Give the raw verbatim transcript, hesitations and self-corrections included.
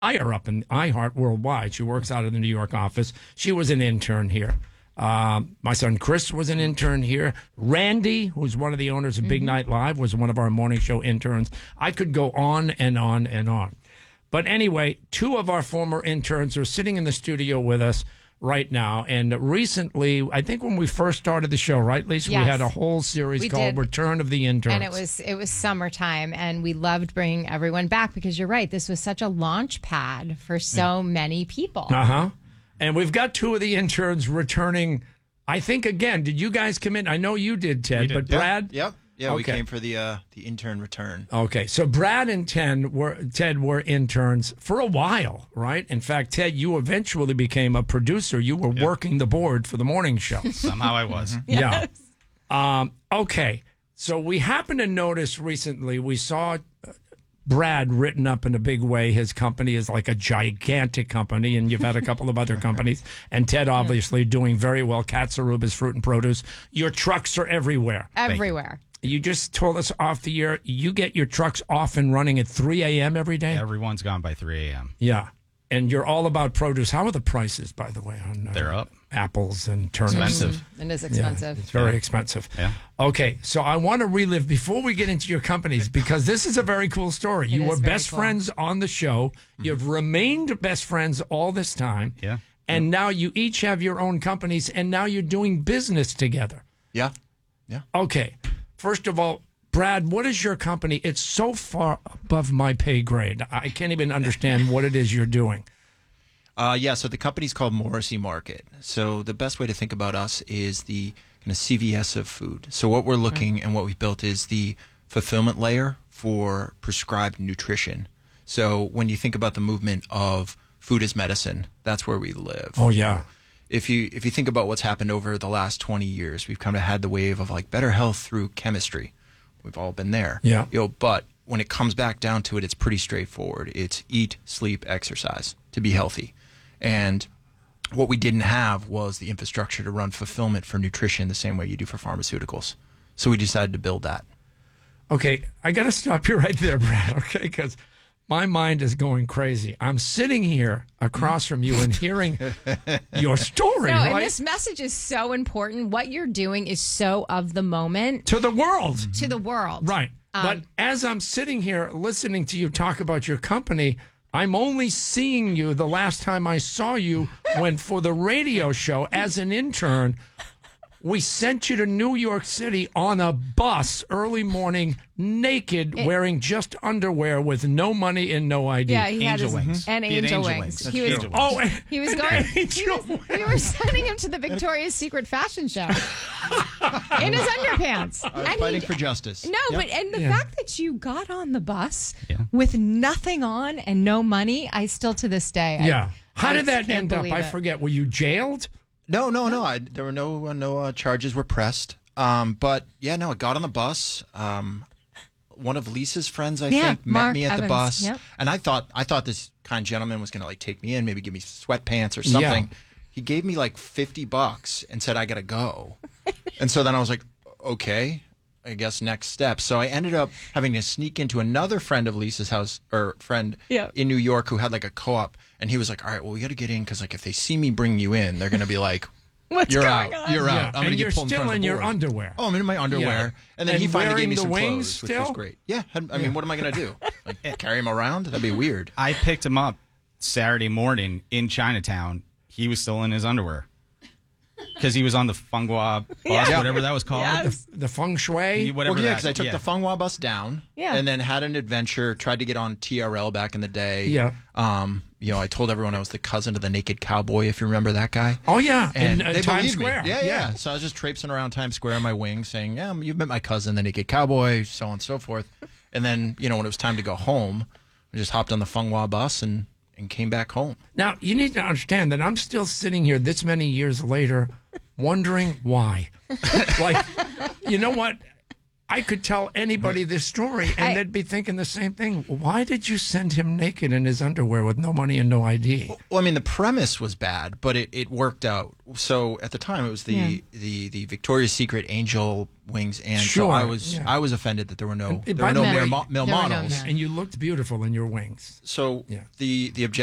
higher up in iHeart Worldwide. She works out of the New York office. She was an intern here. Um, my son Chris was an intern here. Randy, who's one of the owners of Big mm-hmm. Night Live, was one of our morning show interns. I could go on and on and on. But anyway, two of our former interns are sitting in the studio with us right now. And recently, I think when we first started the show, right, Lisa, yes. we had a whole series we called did. Return of the Interns. And it was it was summertime, and we loved bringing everyone back because you're right. This was such a launch pad for so yeah. many people. Uh-huh. And we've got two of the interns returning, I think, again. Did you guys come in? I know you did, Ted, did. but Yeah. Brad? Yep. Yeah, okay. we came for the uh, the intern return. Okay, so Brad and Ted were, Ted were interns for a while, right? In fact, Ted, you eventually became a producer. You were yep. working the board for the morning show. Somehow I was. Yes. Yeah. Um, okay, so we happened to notice recently, we saw Brad written up in a big way. His company is like a gigantic company, and you've had a couple of other companies. And Ted, obviously, doing very well. Katsaruba's Fruit and Produce. Your trucks are everywhere. Everywhere. You just told us off the air, you get your trucks off and running at three a.m. every day? Everyone's gone by three a.m. Yeah. And you're all about produce. How are the prices, by the way, on uh, They're up. Apples and turnips? Expensive. Mm-hmm. It is expensive. Yeah, it's very yeah. expensive. Yeah. Okay, so I want to relive, before we get into your companies, because this is a very cool story. It you were is very best cool. friends on the show. Mm-hmm. You've remained best friends all this time. Yeah. And yeah. now you each have your own companies, and now you're doing business together. Yeah. Yeah. Okay. First of all, Brad, what is your company? It's so far above my pay grade. I can't even understand what it is you're doing. Uh, yeah, so the company's called Morrissey Market. So the best way to think about us is the kind of C V S of food. So what we're looking mm-hmm. and what we've built is the fulfillment layer for prescribed nutrition. So when you think about the movement of food as medicine, that's where we live. Oh, yeah. If you if you think about what's happened over the last twenty years, we've kind of had the wave of like better health through chemistry. We've all been there. Yeah. You know, but when it comes back down to it, it's pretty straightforward. It's eat, sleep, exercise to be healthy. And what we didn't have was the infrastructure to run fulfillment for nutrition the same way you do for pharmaceuticals. So we decided to build that. Okay, I got to stop you right there, Brad, okay? Because my mind is going crazy. I'm sitting here across from you and hearing your story, no, right? and this message is so important. What you're doing is so of the moment. To the world. To the world. Right. Um, but as I'm sitting here listening to you talk about your company, I'm only seeing you the last time I saw you when for the radio show as an intern. We sent you to New York City on a bus early morning, naked, it, wearing just underwear with no money and no I D. Yeah, he angel had his, wings. And he angel, angel wings. wings. He was, angel oh, wings. he was going. He was, we were sending him to the Victoria's Secret fashion show in his underpants. Uh, and fighting he, for justice. No, yep. but and the yeah. fact that you got on the bus yeah. with nothing on and no money, I still to this day. Yeah. I, How I did that can't end up? believe I it. forget. Were you jailed? No, no, no. I, there were no uh, no uh, charges were pressed. Um, but yeah, no. I got on the bus. Um, one of Lisa's friends, I Yeah, think, met Mark me at Evans. the bus, Yep. and I thought I thought this kind gentleman was going to like take me in, maybe give me sweatpants or something. Yeah. He gave me like fifty bucks and said I got to go. And so then I was like, okay, I guess next step. So I ended up having to sneak into another friend of Lisa's house or friend Yeah. in New York who had like a co-op, and he was like, all right, well, we got to get in because like if they see me bring you in, they're going to be like, What's you're going out, on? you're Yeah. out. I'm and going to you're get pulled in still front of in the your board. underwear. Oh, I'm in my underwear. Yeah. And then And he finally wearing gave me the some wings clothes, which was still? great. Yeah. I mean, what am I going to do? Like, carry him around? That'd be weird. I picked him up Saturday morning in Chinatown. He was still in his underwear because he was on the Funghua bus, Yeah. whatever that was called. Yes. The feng shui. Whatever Well, yeah, that- because I took yeah. the Funghua bus down, Yeah. and then had an adventure. Tried to get on T R L back in the day. Yeah. Um, you know, I told everyone I was the cousin of the Naked Cowboy, if you remember that guy. Oh, yeah. And in uh, they Times believed me. Square. Yeah, yeah, So I was just traipsing around Times Square on my wings, saying, "Yeah, you've met my cousin, the Naked Cowboy," so on and so forth. And then, you know, when it was time to go home, I just hopped on the Funghua bus and and came back home. Now, you need to understand that I'm still sitting here this many years later wondering why. Like, you know what? I could tell anybody this story, and I- they'd be thinking the same thing. Why did you send him naked in his underwear with no money and no I D? Well, I mean, the premise was bad, but it, it worked out. So at the time, it was the Yeah. the, the Victoria's Secret angel wings, and Sure, so I was yeah. I was offended that there were no And there by were no the way, male, mo- male there were no models. men. And you looked beautiful in your wings. So Yeah. the the objective.